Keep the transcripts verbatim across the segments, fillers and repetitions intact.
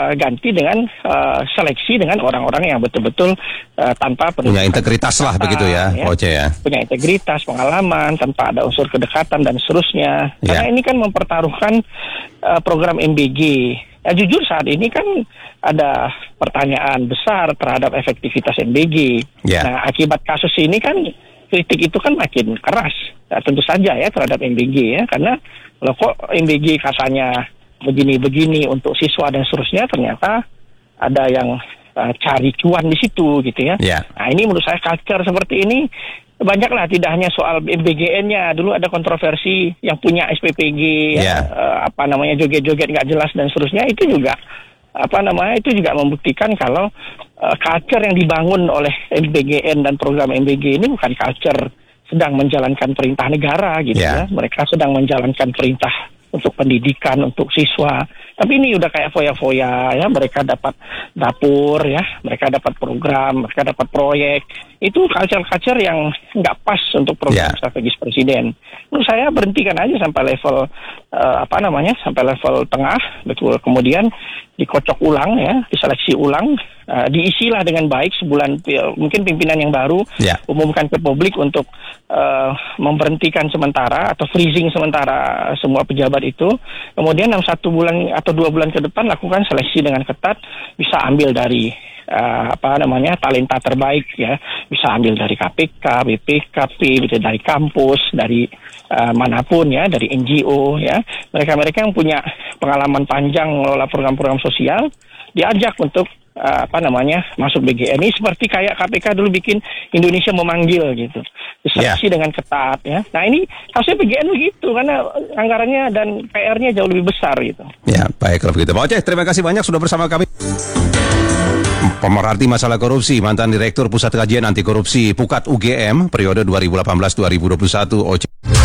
uh, ganti dengan uh, seleksi dengan orang-orang yang betul-betul uh, tanpa punya integritas lah begitu ya, ya. Oce ya. Punya integritas, pengalaman, tanpa ada unsur kedekatan dan seterusnya. Ya. Karena ini kan mempertaruhkan uh, program M B G. Ya, jujur saat ini kan ada pertanyaan besar terhadap efektivitas M B G. Yeah. Nah, akibat kasus ini kan kritik itu kan makin keras. Ya, tentu saja ya terhadap M B G ya, karena loh kok M B G katanya begini-begini untuk siswa dan seterusnya, ternyata ada yang uh, cari cuan di situ gitu ya. Yeah. Nah, ini menurut saya culture seperti ini banyaklah, tidak hanya soal M B G N-nya. Dulu ada kontroversi yang punya S P P G, yeah. ya, uh, apa namanya joget-joget nggak jelas dan seterusnya. Itu juga apa namanya itu juga membuktikan kalau uh, culture yang dibangun oleh M B G N dan program M B G ini bukan culture sedang menjalankan perintah negara gitu yeah. ya. Mereka sedang menjalankan perintah untuk pendidikan, untuk siswa. Tapi ini udah kayak foya-foya ya, mereka dapat dapur ya, mereka dapat program, mereka dapat proyek. Itu culture-culture yang nggak pas untuk program yeah. strategis presiden. Menurut saya berhentikan aja sampai level uh, apa namanya, sampai level tengah, betul. Kemudian dikocok ulang ya, diseleksi ulang, uh, diisilah dengan baik sebulan, uh, mungkin pimpinan yang baru yeah. umumkan ke publik untuk uh, memberhentikan sementara atau freezing sementara semua pejabat itu. Kemudian dalam satu bulan atau dua bulan ke depan lakukan seleksi dengan ketat, bisa ambil dari Uh, apa namanya talenta terbaik ya, bisa ambil dari K P K, B P K P, gitu, dari kampus, dari uh, manapun ya, dari N G O ya, mereka-mereka yang punya pengalaman panjang mengelola program-program sosial diajak untuk uh, apa namanya masuk B G N. Ini seperti kayak K P K dulu bikin Indonesia Memanggil gitu, diseleksi yeah. dengan ketat ya. Nah ini harusnya B G N begitu karena anggarannya dan P R-nya jauh lebih besar gitu. Ya baik kalau begitu. Pak Oce, terima kasih banyak sudah bersama kami. Pemerhati masalah korupsi, mantan Direktur Pusat Kajian Anti Korupsi Pukat U G M periode dua ribu delapan belas dua ribu dua puluh satu. Oce.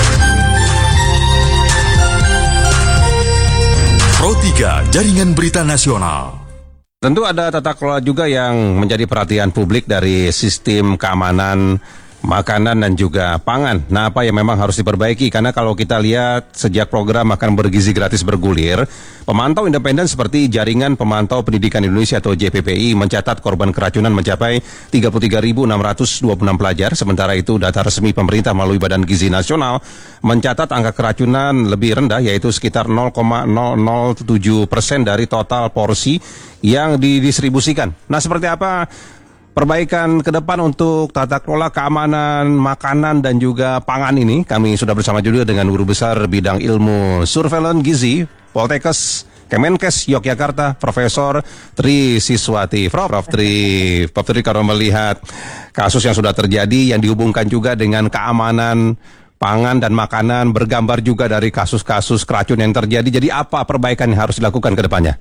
Pro tiga Jaringan Berita Nasional. Tentu ada tata kelola juga yang menjadi perhatian publik dari sistem keamanan makanan dan juga pangan. Nah, apa yang memang harus diperbaiki? Karena kalau kita lihat sejak program Makan Bergizi Gratis bergulir, pemantau independen seperti Jaringan Pemantau Pendidikan Indonesia atau J P P I mencatat korban keracunan mencapai tiga puluh tiga ribu enam ratus dua puluh enam pelajar. Sementara itu data resmi pemerintah melalui Badan Gizi Nasional mencatat angka keracunan lebih rendah, yaitu sekitar nol koma nol nol tujuh persen dari total porsi yang didistribusikan. Nah, seperti apa perbaikan ke depan untuk tata kelola keamanan makanan dan juga pangan ini? Kami sudah bersama juga dengan Guru Besar Bidang Ilmu Surveillance Gizi Poltekkes Kemenkes Yogyakarta, Profesor Tri Siswati. Prof, Prof Tri, Prof Tri, kalau melihat kasus yang sudah terjadi yang dihubungkan juga dengan keamanan pangan dan makanan, bergambar juga dari kasus-kasus keracun yang terjadi, jadi apa perbaikan yang harus dilakukan ke depannya?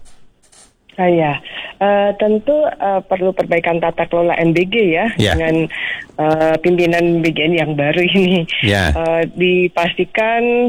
Ah, ya, uh, tentu uh, perlu perbaikan tata kelola M B G ya, yeah. dengan uh, pimpinan B G N yang baru ini. Yeah. Uh, dipastikan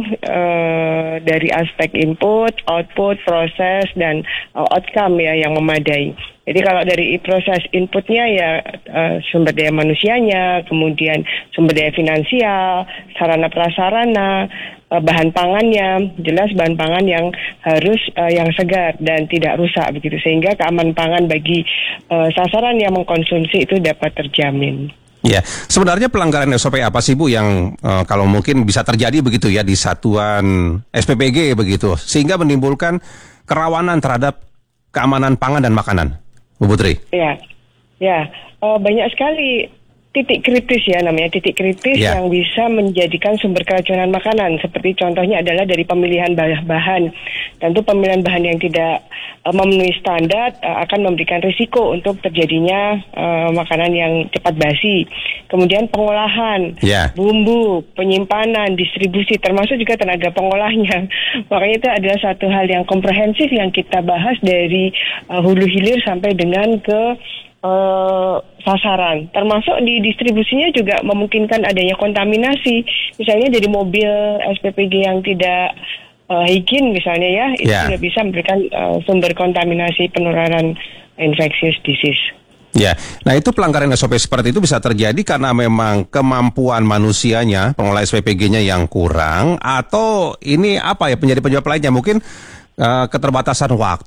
uh, dari aspek input, output, proses, dan uh, outcome ya yang memadai. Jadi kalau dari proses inputnya ya uh, sumber daya manusianya, kemudian sumber daya finansial, sarana prasarana, uh, bahan pangannya, jelas bahan pangan yang harus uh, yang segar dan tidak rusak begitu, sehingga keamanan pangan bagi uh, sasaran yang mengkonsumsi itu dapat terjamin. Ya, sebenarnya pelanggaran S O P apa sih Bu yang uh, kalau mungkin bisa terjadi begitu ya di satuan S P P G begitu, sehingga menimbulkan kerawanan terhadap keamanan pangan dan makanan? Bu Putri. Ya, ya uh, banyak sekali titik kritis ya namanya titik kritis yeah. yang bisa menjadikan sumber keracunan makanan. Seperti contohnya adalah dari pemilihan bahan. Tentu pemilihan bahan yang tidak uh, memenuhi standar uh, akan memberikan risiko untuk terjadinya uh, makanan yang cepat basi. Kemudian pengolahan, yeah. bumbu, penyimpanan, distribusi, termasuk juga tenaga pengolahnya. Makanya itu adalah satu hal yang komprehensif yang kita bahas dari uh, hulu hilir sampai dengan ke Uh, sasaran, termasuk di distribusinya juga memungkinkan adanya kontaminasi, misalnya dari mobil S P P G yang tidak uh, higien misalnya ya, itu yeah. juga bisa memberikan uh, sumber kontaminasi penularan infectious disease. Ya, nah itu pelanggaran S O P seperti itu bisa terjadi karena memang kemampuan manusianya, pengelola S P P G-nya yang kurang, atau ini apa ya menjadi penyebab lainnya, mungkin uh, keterbatasan waktu